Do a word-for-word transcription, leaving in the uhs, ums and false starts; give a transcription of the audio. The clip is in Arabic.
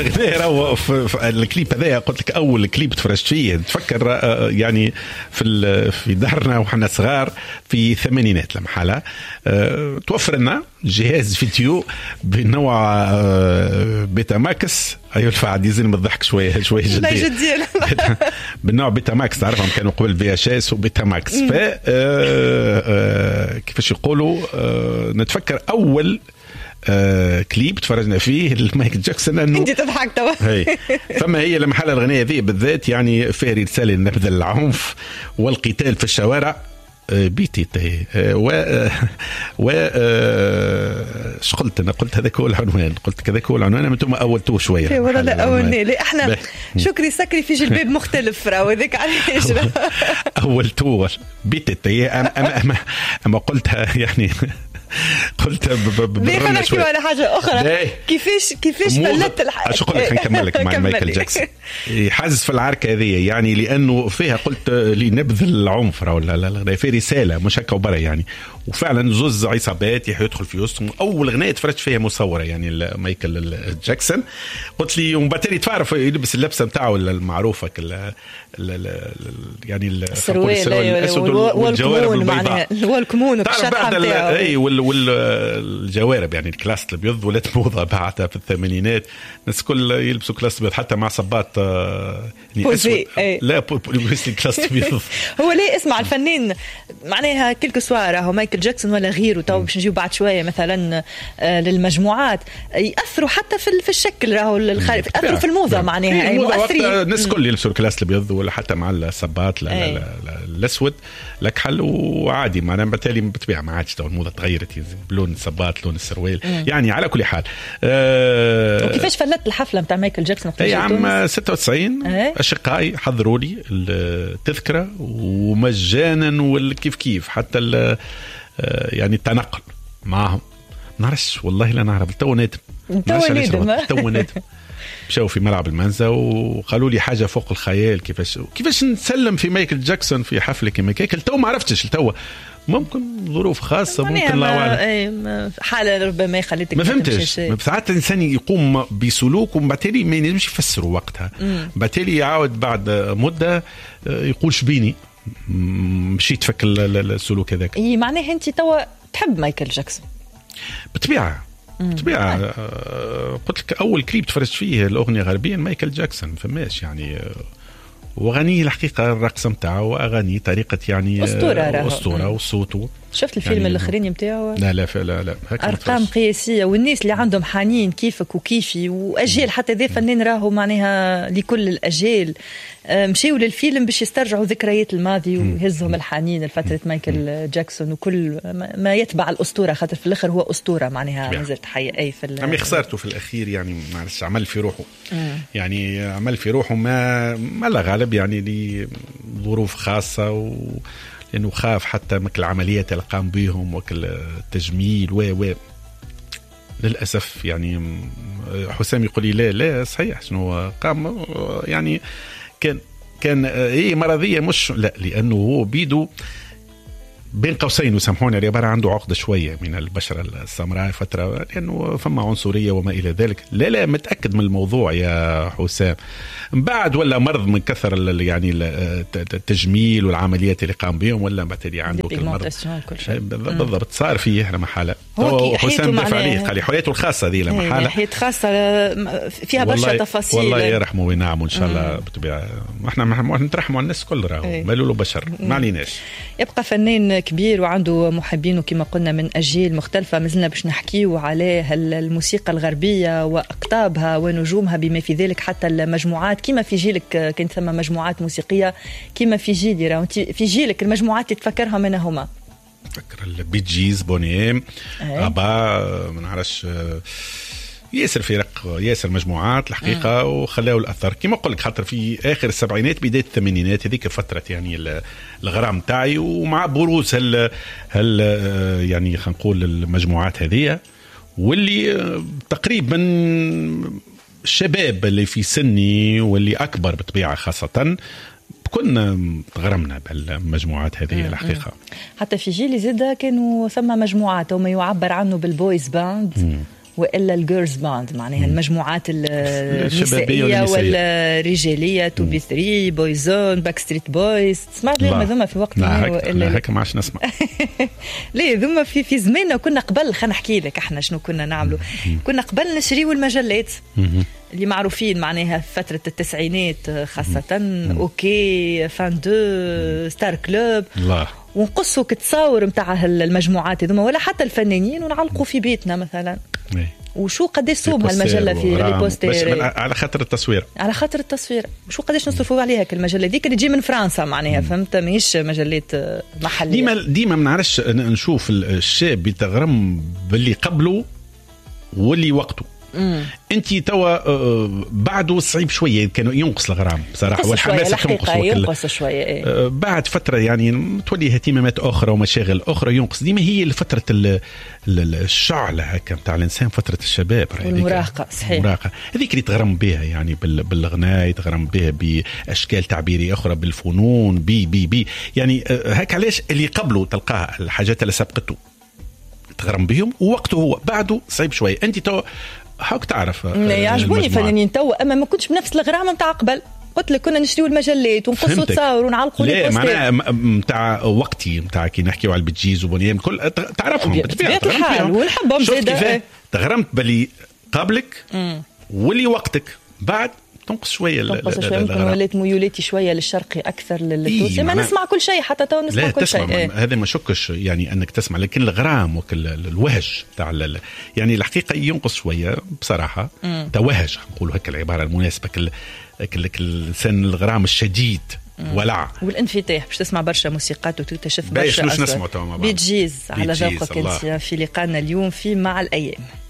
الغناء راهو في الكليب هذا قلت لك اول كليب تفرجت فيه تفكر يعني في في دارنا وحنا صغار في الثمانينات لما حاله توفر لنا جهاز فيديو بنوع بيتا ماكس. ايوه الفعل يزين بالضحك شويه شويه جديا بالنوع بيتا ماكس تعرفهم كانوا قبل في اش اس وبيتا ماكس. ف كيفاش يقولوا نتفكر اول آه كليب تفرجنا فيه المايكل جاكسون انه انت تضحك توا هي فما هي لما حال الغنية ذي بالذات يعني فيها رسالة نبذ العنف والقتال في الشوارع بيتي و و اش قلت انا قلت هذاك هو العنوان قلت كذاك هو العنوان انتم اولتوه شويه والله لا اولني لا احنا شكري سكري في جلباب مختلف راهو هذاك علاش اولتوه بيتي اما اما اما قلتها يعني قلت بالرمة نحكي على حاجة أخرى كيفاش كيفاش فلت الحاجة شو قلت نكملك مع مايكل جاكسون يحزز في العركة هذه يعني لأنه فيها قلت لي نبذ العنف ولا لا لا في رسالة مش هكا وبرا يعني وفعلا زوز عصابات يدخل في وسطهم. أول غناية تفرجت فيها مصورة يعني مايكل جاكسون قلت لي ومبتلي تعرف يلبس اللبسة متاعه المعروفة ال يعني السروال الأسود والجوارب البيضاء والكمون والشطحة متاعه أي والجوارب يعني الكلاس الابيض ولات موضه بعدها في الثمانينات الناس كل يلبسوا كلاس ابيض حتى مع صباط يعني اسود لا بوليس الكلاس الابيض. هو ليه اسمع الفنان معناها كلك سوار هو مايكل جاكسون ولا غيره تو باش نجيو بعد شويه مثلا للمجموعات ياثروا حتى في في الشكل راهو الخارج ياثروا في الموضه معناها مؤثرين الناس كل يلبسوا الكلاس الابيض ولا حتى مع الصباط الاسود لك حل وعادي معناها بالتالي بطبيعه ما عادش تو الموضه تغيرت بلون الصباط لون السروال يعني على كل حال. أه وكيفاش فلت الحفله نتاع مايكل جاكسون في عام ستة وتسعين أه؟ اشقائي حضروا لي التذكره ومجانا والكيف كيف حتى يعني التنقل معهم نعرفش والله لا نعرف تو نادم تو نادم تو نادم مشاو في ملعب المنزه وقالوا لي حاجه فوق الخيال كيفاش كيفاش نسلم في مايكل جاكسون في حفله كيما هيك تو ما عرفتش تو ممكن ظروف خاصه ممكن الله اعلم حاله ربما خليتك ما فهمتش ساعات الانسان يقوم بسلوك وبالتالي ما ينجمش يفسره وقتها بالتالي يعاود بعد مده يقول شبيني مشيت فك السلوك هذاك. اي معناه انت توا تحب مايكل جاكسون بطبيعه بطبيعه قلت لك اول كليب تفرجت فيه الاغنيه غربيه مايكل جاكسون فماش يعني وغني الحقيقه الرقص نتاعه واغاني طريقه يعني اسطوره اسطوره وصوته. شفت الفيلم يعني الاخرين نتاعو؟ لا لا لا لا ارقام قياسيه والناس اللي عندهم حنين كيفك وكيفي واجيال حتى ذا فنان راهو معناها لكل الاجيال مشيوا للفيلم باش يسترجعوا ذكريات الماضي ويهزهم الحنين لفتره مايكل جاكسون وكل ما يتبع الاسطوره خاطر في الاخر هو اسطوره معناها ما زالت حيه اي في عم خسرته في الاخير يعني ما عرفش عمل في روحه مم. يعني عمل في روحه ما ما لا غالب يعني لظروف خاصه و لأنه خاف حتى مثل العمليات اللي قام بيهم وكل التجميل و و للأسف يعني حسام يقول لي لا لا صحيح شنو قام يعني كان كان هي مرضية مش لا لأنه هو بيدو بين قوسين وسامحوني العبارة عنده عقدة شوية من البشرة السمراء فترة لأنه فما عنصرية وما إلى ذلك. لا لا متأكد من الموضوع يا حسام بعد ولا مرض من كثر يعني التجميل والعمليات اللي قام بهم ولا بعتدي عنده المرض بالضبط صار فيه لما حالة حسام دفع عليه قال لي حياته الخاصة دي لما حالة حياة خاصة فيها برشا تفاصيل والله يرحمه وينعمه إن شاء الله بطبيعة احنا نترحموا على الناس كل راهو مالوا له بشر ما عليناش. يبقى فنان كبير وعنده محبين وكما قلنا من أجيال مختلفة مازلنا باش نحكيو عليه الموسيقى الغربية وأقطابها ونجومها بما في ذلك حتى المجموعات كما في جيلك كانت ثم مجموعات موسيقية كما في جيلي راه في جيلك المجموعات تتفكرها من هما تفكر البي جيز بونيم أبا ما نعرفش ياسر فرق ياسر مجموعات الحقيقة مم. وخلاوا الأثر كما قلت خاطر في آخر السبعينات بداية الثمانينات هذيك فترة يعني الغرام تاعي ومع بروز هال هال يعني خلينا نقول المجموعات هذه واللي تقريبا الشباب اللي في سني واللي أكبر بطبيعة خاصة كنا غرمنا بالمجموعات هذه الحقيقة. حتى في جيل زيادة كانوا ثم مجموعات وما يعبر عنه بالبويز باند والا الجيرلز باند معناها المجموعات النسائيه ولا الرجاليه تو بي ثري بويزون باك ستريت بويز سمعت لهم هذوما في وقت ما والا هكا ما عادش نسمع لا هذوما في في زماننا كنا قبل خلينا نحكي لك احنا شنو كنا نعملوا كنا قبل نشريوا المجلات اللي معروفين معناها في فترة التسعينات خاصة أوكي فان دو ستار كلوب الله ونقصوا كتصاور متاع المجموعات هذوما ولا حتى الفنانين ونعلقوا في بيتنا مثلا وشو قديش صوم هالمجله في البوستير على خاطر التصوير على خاطر التصوير وشو قديش نصرفوا عليها كالمجله ديك اللي تجي من فرنسا معناها فهمت ماهيش مجلات محليه ديما ديما ما نعرفش نشوف الشاب يتغرم باللي قبله واللي وقته انت توا بعده صعيب شويه كانوا ينقص الغرام بصراحه والحماسه تنقص ينقص شويه ايه. بعد فتره يعني تولي اهتمامات اخرى ومشاغل اخرى ينقص ديما هي فتره الشعله هكا نتاع الانسان فتره الشباب المراهقه صحيح المراهقه هذيك اللي تغرم بها يعني بالغناء تغرم بها باشكال تعبيريه اخرى بالفنون بي بي بي يعني هيك علاش اللي قبله تلقاه الحاجات اللي سبقته تغرم بهم ووقته هو بعده صعيب شويه انت تو حاك تعرف يعجبوني فنانين توا اما ما كنتش بنفس الغرام نتاع قبل قلت لك كنا نشتريو المجلات ونقصوا تصاور ونعلقوا لي معناها نتاع وقتي نتاع كي نحكيو على البتجيز وبنيام كل تعرفهم بطبيعه الحال ونحبهم زاده تغرمت باللي قبلك واللي وقتك بعد تنقص شويه تنقص شويه ممكن ولات ميولاتي شويه للشرقي اكثر للتونسي ما نسمع كل شيء حتى تو نسمع كل شيء ايه. هذا ما شكش يعني انك تسمع لكن الغرام وكل الوهج تاع يعني الحقيقه ينقص شويه بصراحه توهج نقولوا هكا العباره المناسبه كل كل الانسان الغرام الشديد ولع والانفتاح باش تسمع برشا موسيقات وتكتشف برشا باش نسمعوا تو بيتجيز على ذوقك انت في لقاءنا اليوم في مع الايام.